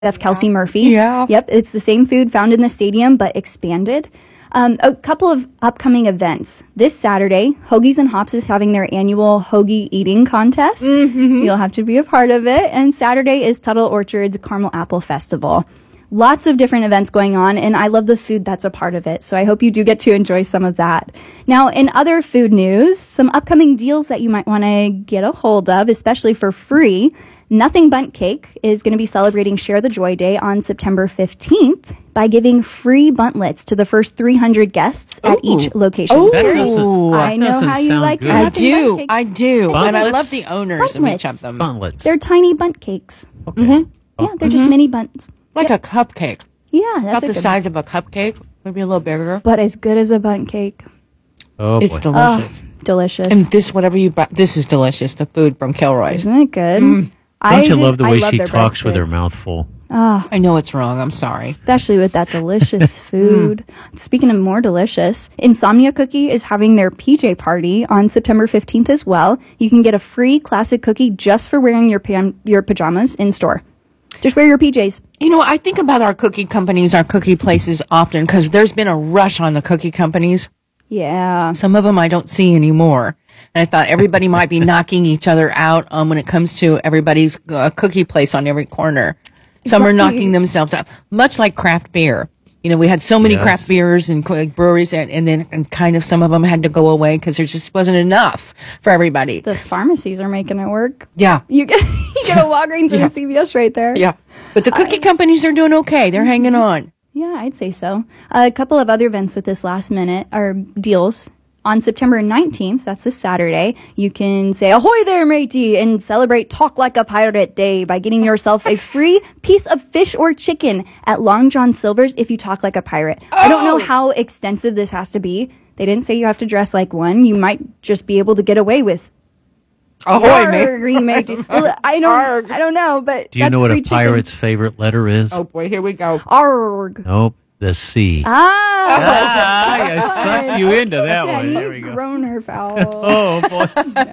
F. Kelsey Murphy. Yeah. Yep, it's the same food found in the stadium, but expanded. A couple of upcoming events. This Saturday, Hoagies and Hops is having their annual hoagie eating contest. You'll have to be a part of it. And Saturday is Tuttle Orchard's Caramel Apple Festival. Lots of different events going on, and I love the food that's a part of it. So I hope you do get to enjoy some of that. Now, in other food news, some upcoming deals that you might want to get a hold of, especially for free. Nothing Bundt Cake is going to be celebrating Share the Joy Day on September 15th by giving free buntlets to the first 300 guests at each location. I know how you like your Nothing Bundt Cakes. I do. Buntlets? And I love the owners of each of them. Buntlets. They're tiny Bundt cakes. Okay. Yeah, they're just mini bunts. Like a cupcake. Yeah, that's About a the good size of a cupcake. Maybe a little bigger. but as good as a Bundt cake. Oh, It's boy. delicious. Delicious. And this, whatever you buy, this is delicious. The food from Kilroy's. Isn't it good? Don't you love the way she their talks with her breadsticks. mouth full? I know it's wrong. I'm sorry. Especially with that delicious food. Speaking of more delicious, Insomnia Cookie is having their PJ party on September 15th as well. You can get a free classic cookie just for wearing your pajamas in store. Just wear your PJs. You know, I think about our cookie companies, our cookie places often because there's been a rush on the cookie companies. Yeah. Some of them I don't see anymore. And I thought everybody might be knocking each other out when it comes to everybody's cookie place on every corner. Some are knocking themselves out, much like craft beer. You know, we had so many craft beers and breweries, and then kind of some of them had to go away because there just wasn't enough for everybody. The pharmacies are making it work. Yeah. You get a Walgreens and a CVS right there. Yeah. But the cookie companies are doing okay. They're hanging on. Yeah, I'd say so. A couple of other events with this last minute are deals. On September 19th, that's this Saturday, you can say, "Ahoy there, matey," and celebrate Talk Like a Pirate Day by getting yourself a free piece of fish or chicken at Long John Silver's if you talk like a pirate. I don't know how extensive this has to be. They didn't say you have to dress like one. You might just be able to get away with Ahoy, mate. Arg, matey. Well, I don't know, but Do you that's know what free a pirate's favorite letter is? Oh, boy, here we go. chicken. Arg. Nope, the C. Ah. I sucked you into that one. Danny, There we go. grown her foul. Oh, boy.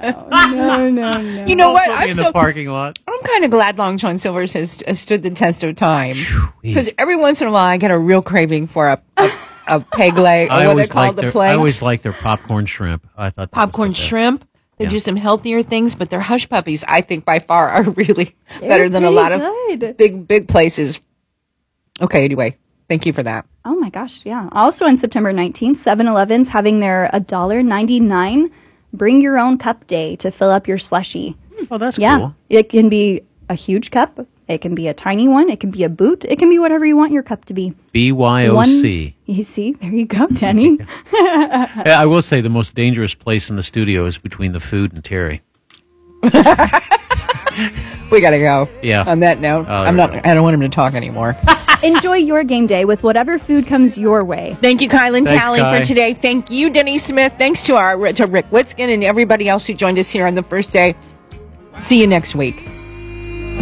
No. You know what? Put me in the parking lot. I'm kind of glad Long John Silver's has stood the test of time. Phew. Because every once in a while I get a real craving for a peg leg, or what they call the I planks. always like their popcorn shrimp. I thought that was Popcorn the best. shrimp. They Yeah. do some healthier things, but their hush puppies, I think, by far are really better than a lot of good. big places. Okay, anyway, thank you for that. Oh my gosh, yeah. Also on September 19th, 7-Eleven's having their $1.99 bring your own cup day to fill up your slushie. Oh, that's Yeah. cool. It can be a huge cup. It can be a tiny one. It can be a boot. It can be whatever you want your cup to be. BYOC. You see? There you go, Danny. Yeah, I will say the most dangerous place in the studio is between the food and Terry. We gotta go. Yeah. On that note, Oh, I don't want him to talk anymore. Enjoy your game day with whatever food comes your way. Thank you, Kylan Thanks, Talley, Kai. for today. Thank you, Denny Smith. Thanks to Rick Witzkin and everybody else who joined us here on the first day. See you next week.